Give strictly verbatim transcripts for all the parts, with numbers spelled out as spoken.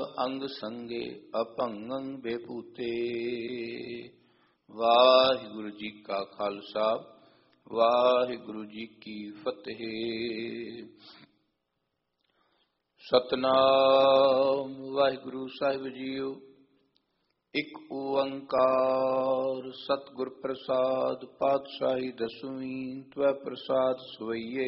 अंग संगे अपंगं बेपूते। वाहिगुरु जी का खालसा वाहिगुरु जी की फतेह। सतनाम वाहिगुरु साहिब जीओ। एक ओंकार सतगुर प्रसाद पातशाही दसवीं त्वै प्रसाद सवैये।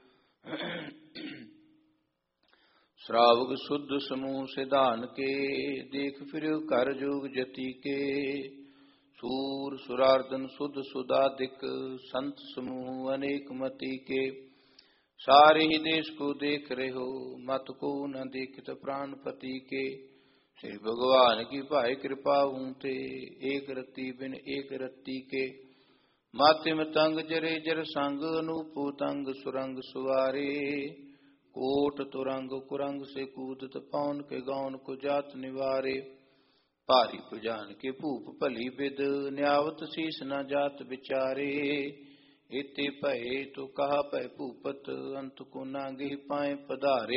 श्रावक शुद्ध समूह सिधान के देख फिर कर जोग जति के। सूर सुरार्दन शुद्ध सुदादिक संत समूह अनेक मति के। सारे ही देश को देख रहे हो मत को न देखत प्राणपति के। श्री भगवान की भाई कृपा ऊते एक रत्ती बिन एक रत्ती के। मातिम तंग जरे जर संग अनूपो तंग सुरंग सुवारे। कोट तुरंग कुरंग से कूदत पौन के गौन को जात निवारे। पारी पुजान के भूप भली बिद न्यावत शीस न जात बिचारे। इते पए तो कहा पै भूपत अंत को नागे पाए पधारे।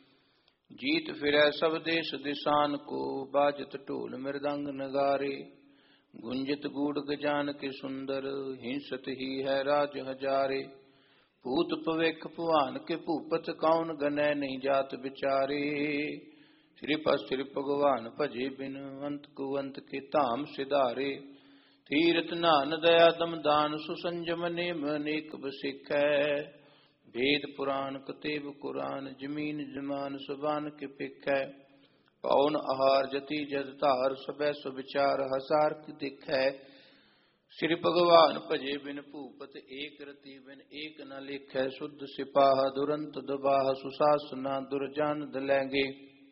जीत फिरै सब देश दिशान को बाजत ढोल मृदंग नगारे। गुंजित गूढ़ गजान के सुंदर हिंसत ही है राज हजारे। भूत पवेख पुआन के भूपत कौन गनय नहीं जात बिचारे। श्रीप श्री भगवान भजे बिन अंत को अंत के धाम सिधारे। तीरथ नान दया दम दान सुसंजम नेम अनेक बसिखै। वेद पुराण कतेब कुरान जमीन जमान सुबान के पिखै। पौन आहार जति जद धार सबै सुविचार हजार की दिखै। श्री भगवान भजे बिन भूपत एक रति बिन एक न लिखै। शुद्ध सिपाह दुरंत दबाह सुशासना दुर्जान दलैंगे।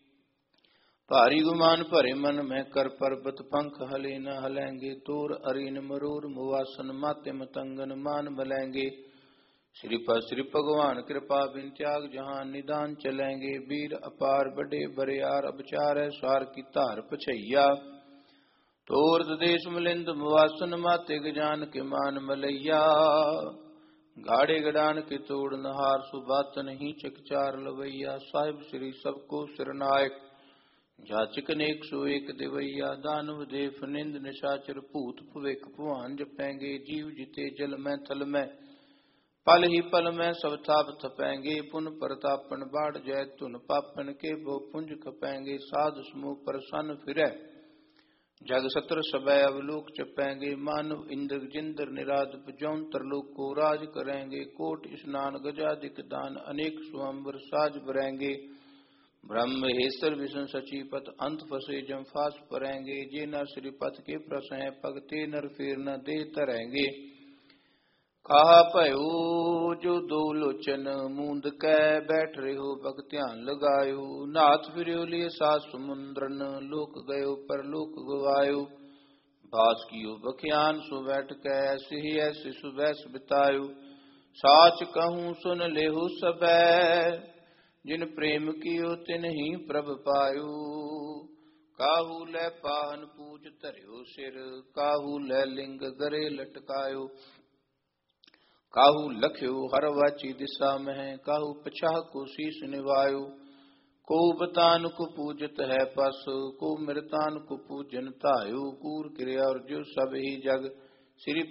भारी गुमान भरे मन में कर पर्वत पंख हले न हलेंगे। तोर अरीन मरूर मुवासन माते मतंगन मान मलेंगे। श्री पर श्री भगवान कृपा बिन त्याग जहान निदान चलेंगे। वीर अपार बड़े बरियार अबचार है सार की तार पछैया। तोर देश मिलिंद मुवासन माते गजान के मान मलैया। गाड़े गडान के तोड़ नहार सुबात नहीं चकचार लवैया। साहिब श्री सबको सिरनायक जाचक नेक सो एक दिवैया। दानव देव निंद निशाचर भूत भविक भुआन जपेंगे। जीव जिते जल में थल में पल ही पल में सब थाप थपेंगे। पुन प्रतापन बाढ़ जय तुन पापन के वो पुंज खपेंगे। साध समूह प्रसन्न फिरै जग सत्र सबै अवलोक चपेंगे। मानव इंद्र जिंद्र निराद जौन तरलोक को राज करेंगे। कोट स्नान गजादिक दान अनेक स्वयंवर साज बरेंगे। ब्रह्म हेसर विष्णु सचीपत अंत फसे जम फास परेंगे। जे नर श्रीपथ के प्रसय पगते नर फेर न दे तरेंगे। कहा भयो जो दो लोचन मूंद कै बैठ रहे हो बग ध्यान लगायो। नाथ फिर लिए सात समुद्रन लोक गयो पर लोक गवायो। बास कियो बखियान सो बैठ कै ऐसे ही ऐसे सुबैस बितायो। साच कहूँ सुन लेहु सबै जिन प्रेम कियो तिन ही प्रभ पायो। काहू लै पाहन पूज धर्यो सिर काहू लै लिंग गरे लटकायो। काहू लख्यो हर वाची दिशा में काहू पछाह को शीस निवायो। को बतान को पूजत है पस को मृतान को पूजन तायो। कूर क्रिया और जो सब ही जग श्री